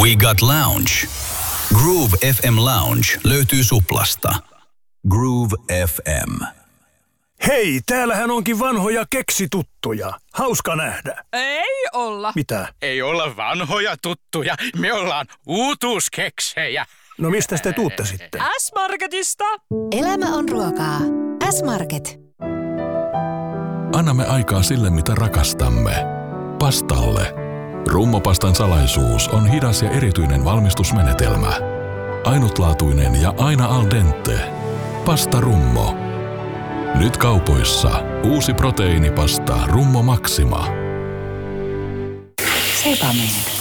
We Got Lounge. Groove FM Lounge löytyy Suplasta. Groove FM. Hei, täällähän onkin vanhoja keksituttuja. Hauska nähdä. Ei olla. Mitä? Ei olla vanhoja tuttuja. Me ollaan uutuuskeksejä. No mistä te tuutte sitten? S-Marketista. Elämä on ruokaa. S-Market. Annamme aikaa sille, mitä rakastamme. Pastalle. Rummopastan salaisuus on hidas ja erityinen valmistusmenetelmä. Ainutlaatuinen ja aina al dente. Pasta Rummo. Nyt kaupoissa uusi proteiinipasta Rummo Maxima. Sepameet.